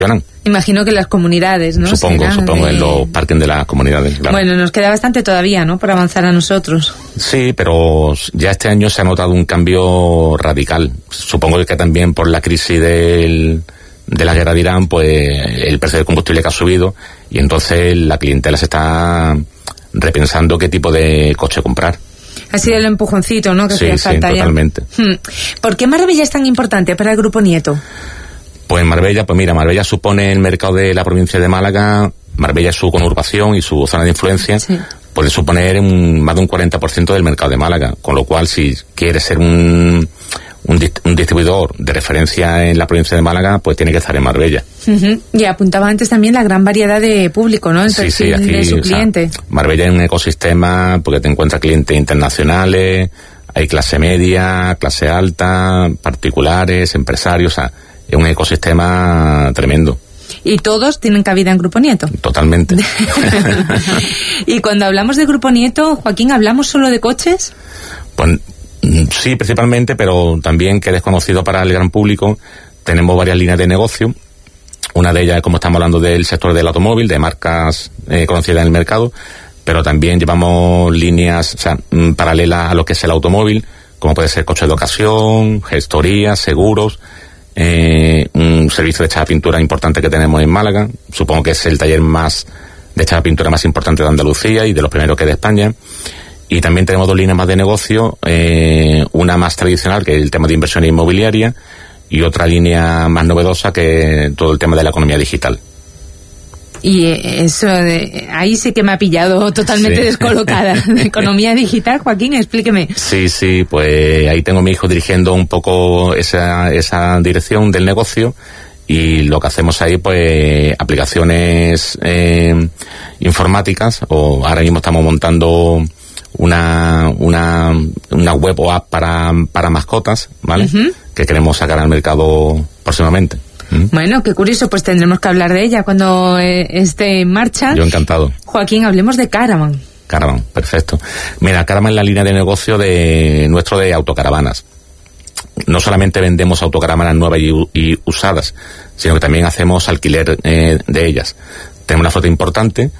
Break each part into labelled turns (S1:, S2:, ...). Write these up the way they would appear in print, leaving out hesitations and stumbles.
S1: Imagino que las comunidades, ¿no?
S2: Supongo en los parques de las comunidades, claro.
S1: Bueno, nos queda bastante todavía, ¿no?, por avanzar a nosotros.
S2: Sí, pero ya este año se ha notado un cambio radical. Supongo que también por la crisis de la guerra de Irán, pues el precio del combustible que ha subido, y entonces la clientela se está repensando qué tipo de coche comprar.
S1: Ha sido el empujoncito, ¿no?, que hacía falta ya.
S2: Totalmente.
S1: ¿Por qué Marbella es tan importante para el Grupo Nieto?
S2: Pues Marbella supone el mercado de la provincia de Málaga. Marbella es su conurbación y su zona de influencia. Sí. Puede suponer más de un 40% del mercado de Málaga, con lo cual si quiere ser un distribuidor de referencia en la provincia de Málaga, pues tiene que estar en Marbella.
S1: Y apuntaba antes también la gran variedad de público, ¿no?
S2: Sí, aquí,
S1: de su cliente.
S2: Marbella es un ecosistema porque te encuentras clientes internacionales, hay clase media, clase alta, particulares, empresarios, es un ecosistema tremendo.
S1: ¿Y todos tienen cabida en Grupo Nieto?
S2: Totalmente.
S1: Y cuando hablamos de Grupo Nieto, Joaquín, ¿hablamos solo de coches?
S2: Pues sí, principalmente, pero también, que es desconocido para el gran público, tenemos varias líneas de negocio. Una de ellas, como estamos hablando, del sector del automóvil, de marcas conocidas en el mercado, pero también llevamos líneas paralelas a lo que es el automóvil, como puede ser coches de ocasión, gestorías, seguros, un servicio de echada pintura importante que tenemos en Málaga. Supongo que es el taller de echada pintura más importante de Andalucía y de los primeros que de España. Y también tenemos dos líneas más de negocio, una más tradicional, que es el tema de inversión inmobiliaria, y otra línea más novedosa, que es todo el tema de la economía digital.
S1: Y eso, ahí sí que me ha pillado totalmente descolocada. Economía digital, Joaquín, explíqueme.
S2: Sí, pues ahí tengo a mi hijo dirigiendo un poco esa dirección del negocio, y lo que hacemos ahí, pues, aplicaciones informáticas, o ahora mismo estamos montando una web o app para mascotas, ¿vale? Que queremos sacar al mercado próximamente.
S1: Bueno, qué curioso, pues tendremos que hablar de ella cuando esté en marcha.
S2: Yo encantado.
S1: Joaquín, hablemos de Caravan.
S2: Caravan, perfecto. Mira, Caravan es la línea de negocio nuestro de autocaravanas. No solamente vendemos autocaravanas nuevas y usadas, sino que también hacemos alquiler de ellas. Tenemos una flota importante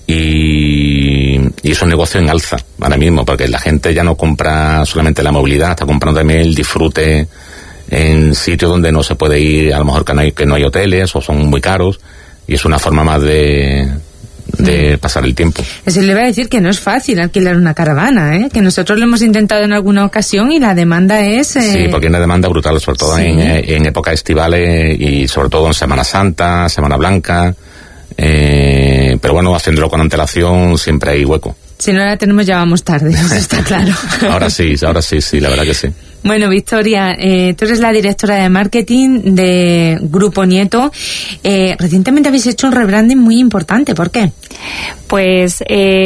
S2: y es un negocio en alza ahora mismo, porque la gente ya no compra solamente la movilidad, está comprando también el disfrute en sitios donde no se puede ir, a lo mejor que no hay hoteles o son muy caros, y es una forma más de pasar el tiempo.
S1: Eso le iba a decir, que no es fácil alquilar una caravana, que nosotros lo hemos intentado en alguna ocasión y la demanda es...
S2: Sí, porque hay una demanda brutal, sobre todo en épocas estivales y sobre todo en Semana Santa, Semana Blanca, pero bueno, haciéndolo con antelación siempre hay hueco.
S1: Si no la tenemos, ya vamos tarde, eso está claro.
S2: Ahora sí, la verdad que sí.
S1: Bueno, Victoria, tú eres la directora de marketing de Grupo Nieto. Recientemente habéis hecho un rebranding muy importante, ¿por qué?
S3: Pues,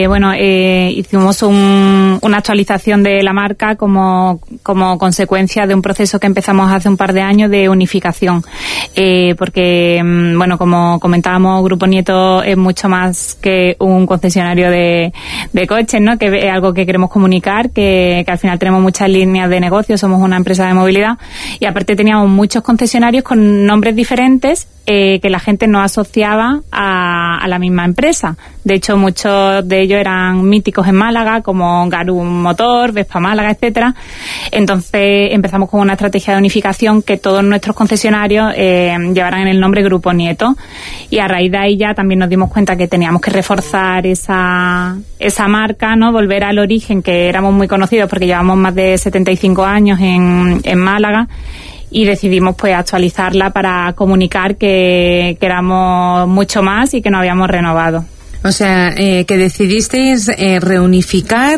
S3: hicimos una actualización de la marca como consecuencia de un proceso que empezamos hace un par de años de unificación. Porque, como comentábamos, Grupo Nieto es mucho más que un concesionario de coches, ¿no? Que es algo que queremos comunicar, que al final tenemos muchas líneas de negocio, somos una empresa de movilidad, y aparte teníamos muchos concesionarios con nombres diferentes que la gente no asociaba a la misma empresa. De hecho, muchos de ellos eran míticos en Málaga, como Garú Motor, Vespa Málaga, etcétera. Entonces empezamos con una estrategia de unificación, que todos nuestros concesionarios llevaran el nombre Grupo Nieto, y a raíz de ahí ya también nos dimos cuenta que teníamos que reforzar esa marca, ¿no? Volver al origen, que éramos muy conocidos porque llevamos más de 75 años en Málaga, y decidimos pues actualizarla para comunicar que éramos mucho más y que nos habíamos renovado.
S1: O sea, que decidisteis reunificar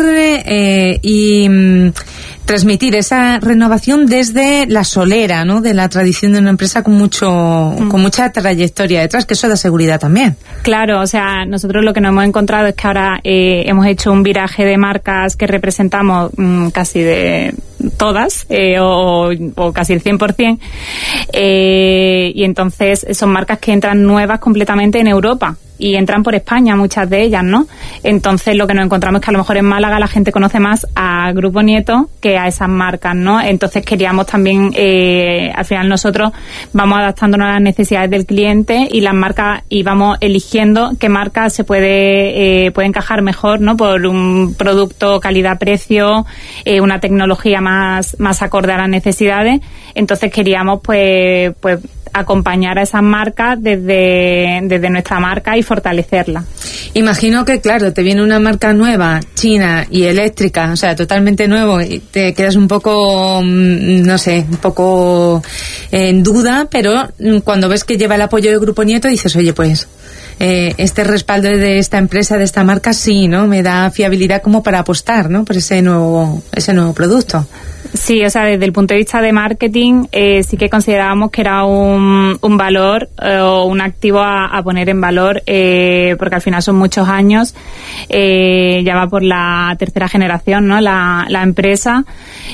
S1: y transmitir esa renovación desde la solera, ¿no? De la tradición de una empresa con mucha trayectoria detrás, que eso da seguridad también.
S3: Claro, o sea, nosotros lo que nos hemos encontrado es que ahora hemos hecho un viraje de marcas que representamos casi de todas, o casi el 100%, y entonces son marcas que entran nuevas completamente en Europa. y entran por España muchas de ellas, ¿no? Entonces lo que nos encontramos es que a lo mejor en Málaga la gente conoce más a Grupo Nieto que a esas marcas, ¿no? Entonces queríamos también, al final nosotros vamos adaptándonos a las necesidades del cliente y las marcas, y vamos eligiendo qué marca se puede encajar mejor, ¿no? Por un producto, calidad-precio, una tecnología más acorde a las necesidades. Entonces queríamos pues acompañar a esas marcas desde nuestra marca y fortalecerla.
S1: Imagino que, claro, te viene una marca nueva, china y eléctrica, o sea, totalmente nuevo, y te quedas un poco, no sé, un poco en duda, pero cuando ves que lleva el apoyo del Grupo Nieto dices, oye, pues este respaldo de esta empresa, de esta marca, sí, ¿no? Me da fiabilidad como para apostar, ¿no? Por ese nuevo producto.
S3: Sí, o sea, desde el punto de vista de marketing, sí que considerábamos que era un valor o un activo a poner en valor, porque al final son muchos años, ya va por la tercera generación, ¿no? La empresa,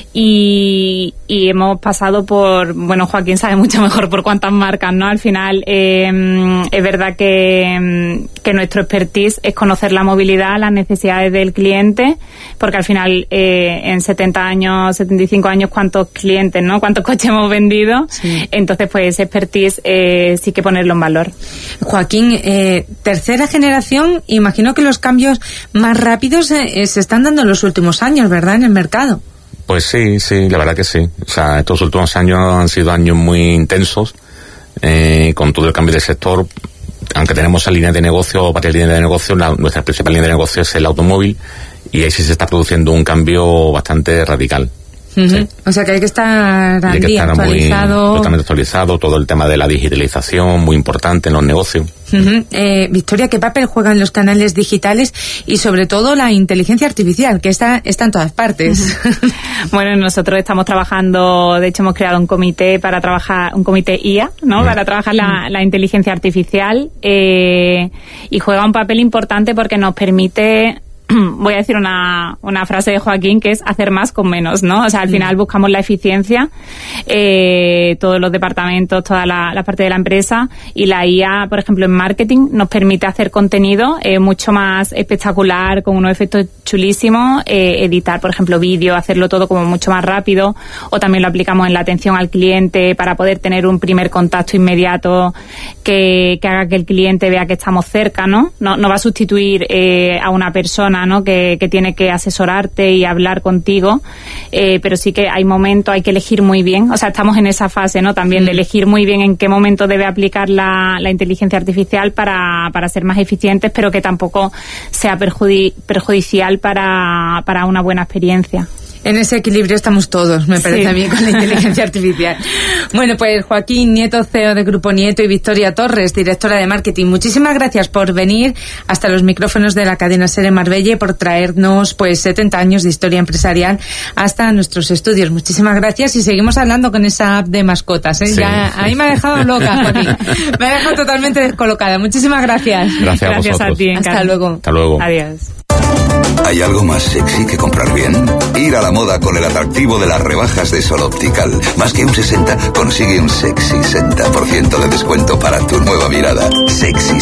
S3: y hemos pasado por, bueno, Joaquín sabe mucho mejor por cuántas marcas, ¿no? Al final, es verdad que nuestro expertise es conocer la movilidad, las necesidades del cliente, porque al final, en 70 años, 75 años, ¿cuántos clientes, no? ¿Cuántos coches hemos vendido? Sí. Entonces, pues, ese expertise sí que ponerlo en valor.
S1: Joaquín, tercera generación, imagino que los cambios más rápidos se están dando en los últimos años, ¿verdad?, en el mercado.
S2: Pues sí, la verdad que sí. O sea, estos últimos años han sido años muy intensos, con todo el cambio del sector. Aunque tenemos esa línea de negocio, varias líneas de negocio, nuestra principal línea de negocio es el automóvil, y ahí sí se está produciendo un cambio bastante radical.
S1: Uh-huh. Sí. O sea que hay que estar actualizado.
S2: Totalmente actualizado, todo el tema de la digitalización, muy importante en los negocios.
S1: Uh-huh. Victoria, ¿qué papel juegan los canales digitales y sobre todo la inteligencia artificial, que está en todas partes?
S3: Uh-huh. Bueno, nosotros estamos trabajando, de hecho hemos creado un comité para trabajar, un comité IA, ¿no? Uh-huh. Para trabajar la inteligencia artificial, y juega un papel importante porque nos permite, voy a decir una frase de Joaquín, que es hacer más con menos, ¿no? O sea, al final buscamos la eficiencia, todos los departamentos, toda la parte de la empresa, y la IA, por ejemplo, en marketing nos permite hacer contenido mucho más espectacular, con unos efectos chulísimos, editar, por ejemplo, vídeo, hacerlo todo como mucho más rápido, o también lo aplicamos en la atención al cliente para poder tener un primer contacto inmediato que haga que el cliente vea que estamos cerca, ¿no? No va a sustituir a una persona, ¿no? Que tiene que asesorarte y hablar contigo, pero sí que hay momentos, hay que elegir muy bien, o sea, estamos en esa fase, ¿no? También de elegir muy bien en qué momento debe aplicar la inteligencia artificial para ser más eficientes, pero que tampoco sea perjudicial para una buena experiencia.
S1: En ese equilibrio estamos todos, me parece a mí, con la inteligencia artificial. Bueno, pues Joaquín Nieto, CEO de Grupo Nieto, y Victoria Torres, directora de marketing, muchísimas gracias por venir hasta los micrófonos de la cadena SER en Marbella y por traernos pues 70 años de historia empresarial hasta nuestros estudios. Muchísimas gracias, y seguimos hablando con esa app de mascotas, ¿eh? Sí, ya, sí. Ahí me ha dejado loca, Joaquín. Me ha dejado totalmente descolocada. Muchísimas gracias.
S2: Gracias
S3: a ti.
S1: Hasta luego.
S2: Hasta luego.
S3: Adiós.
S4: ¿Hay algo más sexy que comprar bien? Ir a la moda con el atractivo de las rebajas de Sol Optical. Más que un 60, consigue un sexy 60% de descuento para tu nueva mirada. Sexy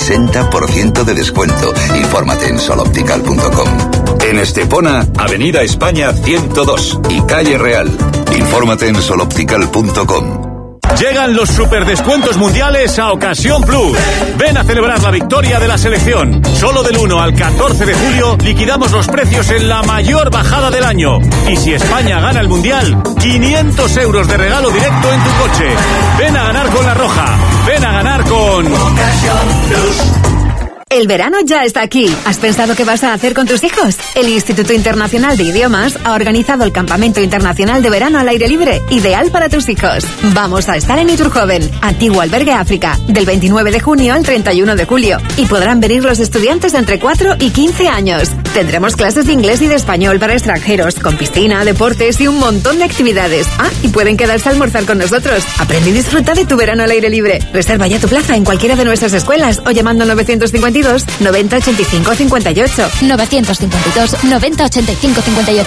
S4: 60% de descuento. Infórmate en soloptical.com. En Estepona, Avenida España 102 y Calle Real. Infórmate en soloptical.com.
S5: Llegan los superdescuentos mundiales a Ocasión Plus. Ven a celebrar la victoria de la selección. Solo del 1 al 14 de julio liquidamos los precios en la mayor bajada del año. Y si España gana el mundial, 500 euros de regalo directo en tu coche. Ven a ganar con La Roja. Ven a ganar con Ocasión Plus.
S6: El verano ya está aquí. ¿Has pensado qué vas a hacer con tus hijos? El Instituto Internacional de Idiomas ha organizado el Campamento Internacional de Verano al Aire Libre, ideal para tus hijos. Vamos a estar en Iturjoven, antiguo albergue África, del 29 de junio al 31 de julio. Y podrán venir los estudiantes de entre 4 y 15 años. Tendremos clases de inglés y de español para extranjeros, con piscina, deportes y un montón de actividades. Ah, y pueden quedarse a almorzar con nosotros. Aprende y disfruta de tu verano al aire libre. Reserva ya tu plaza en cualquiera de nuestras escuelas o llamando al 952 90 85 58.
S7: 952 90 85 58.